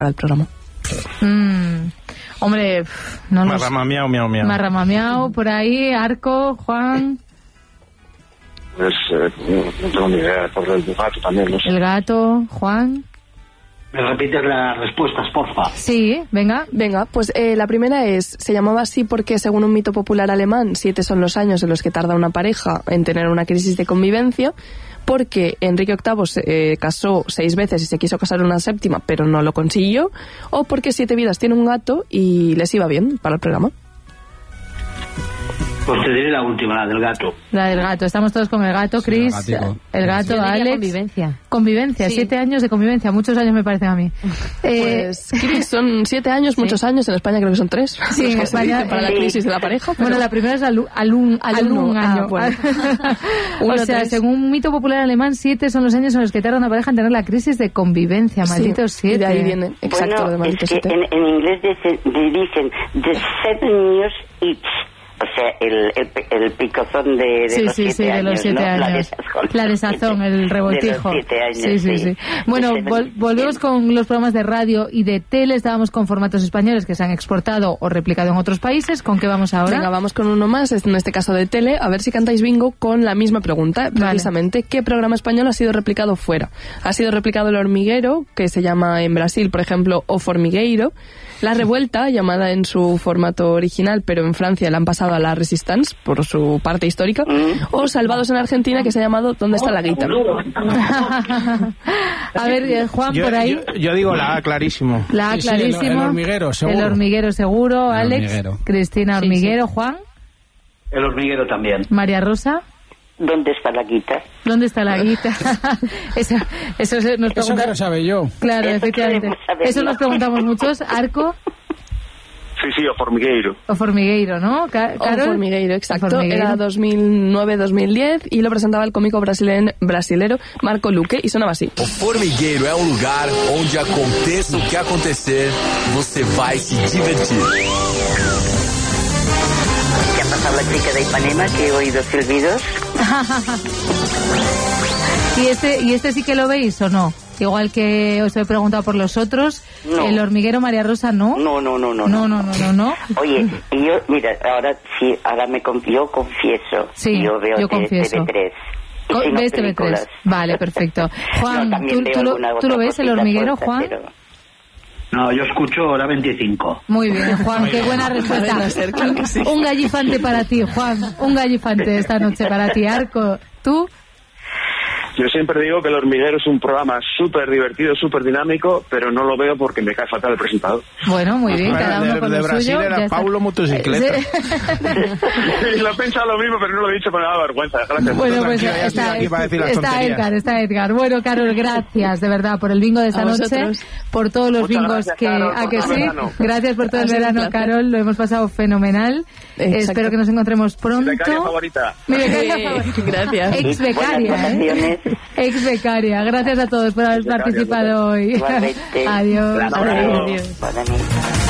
el programa. Hombre, no lo sé. Marrama miau, miau, miau. Marrama miau, por ahí, Arco, Juan. Pues no tengo ni idea, por el gato también, no sé. El gato, Juan. ¿Me repites las respuestas, porfa? Sí, venga. Venga, pues la primera se llamaba así porque según un mito popular alemán, 7 son los años en los que tarda una pareja en tener una crisis de convivencia, porque Enrique VIII se casó 6 veces y se quiso casar una 7ª, pero no lo consiguió, o porque 7 vidas tiene un gato y les iba bien para el programa. Pues te diré la última, la del gato. La del gato, estamos todos con el gato, Chris, sí, el gato, Alex. Convivencia, Sí. 7 años de convivencia, muchos años me parecen a mí. Pues Chris, son 7 años, muchos años, en España creo que son 3. Sí, en España, para la crisis de la pareja. Pero... Bueno, la primera es un año. Bueno. O sea, según un mito popular alemán, 7 son los años en los que tarda una pareja en tener la crisis de convivencia, malditos 7. Y de ahí viene, exacto, bueno, de malditos 7. En inglés dicen the 7 years each. O sea, el picozón de los 7 años, de los 7 ¿no? años. La desazón, el revoltijo. De los 7 años, sí. Bueno, volvemos con los programas de radio y de tele. Estábamos con formatos españoles que se han exportado o replicado en otros países. ¿Con qué vamos ahora? Venga, vamos con uno más, en este caso de tele. A ver si cantáis bingo con la misma pregunta. Precisamente, ¿qué programa español ha sido replicado fuera? Ha sido replicado El Hormiguero, que se llama en Brasil, por ejemplo, O Formigueiro. La Revuelta, llamada en su formato original, pero en Francia la han pasado a La Resistance, por su parte histórica. O Salvados en Argentina, que se ha llamado ¿Dónde está la guita? A ver, Juan, por ahí. Yo digo la A, clarísimo. La A, Sí, clarísimo. el hormiguero, seguro. El Hormiguero, seguro. El Alex, Hormiguero. Cristina, Hormiguero. Juan, El hormiguero también. María Rosa. ¿Dónde está la guita? ¿Dónde está la guita? eso nos Eso que lo sabe yo. Claro, efectivamente. queremos saberlo. Eso nos preguntamos muchos. Arco Sí, O Formigueiro. o Formigueiro, ¿no? Carol. O Formigueiro, exacto. O Formigueiro. Era 2009-2010 y lo presentaba el cómico brasilero Marco Luque y sonaba así. O Formigueiro é lugar onde aconteça o que acontecer, você vai se divertir. ¿Qué ha pasado la chica de Ipanema que he oído silbidos? ¿Y este sí que lo veis o no? Igual que os he preguntado por los otros, No. El Hormiguero, María Rosa, ¿no? No. No. Oye, y yo, mira, ahora sí, yo confieso. Sí, yo veo yo confieso. TV3. Y si no, ¿Ves TV3? películas. Vale, perfecto. Juan, No, también veo alguna ¿tú otra lo ves, El cosita Hormiguero, suelta, Juan? pero- No, yo escucho hora 25. Muy bien, Juan, qué buena respuesta. Cadena Ser, claro que sí. Un gallifante para ti, Juan. Un gallifante esta noche para ti. Arco, ¿tú? Yo siempre digo que El Hormiguero es un programa súper divertido, súper dinámico, pero no lo veo porque me cae fatal el presentador. Bueno, muy bien, cada uno con de lo Brasil suyo. era ya está. Paulo Motocicleta. Sí. Y lo he pensado lo mismo, pero no lo he dicho, me da vergüenza. Gracias. Bueno, pues Tranquilo, ya estoy aquí para decir las tonterías. está Edgar. Bueno, Carol, gracias de verdad por el bingo de esta A noche, vosotros. por todos los Muchas bingos gracias, que Carol, por que todo sí. el verano. Gracias por todo Ha el sido un verano, placer. Carol. Lo hemos pasado fenomenal. Exacto. Espero que nos encontremos pronto. Mi becaria favorita. Mi becaria Sí, favorita. gracias. Ex becaria, Buenas vacaciones. Ex becaria. Gracias a todos por haber Ex becaria, participado hoy. Igualmente. Adiós. Un abrazo. Adiós. Buenas noches.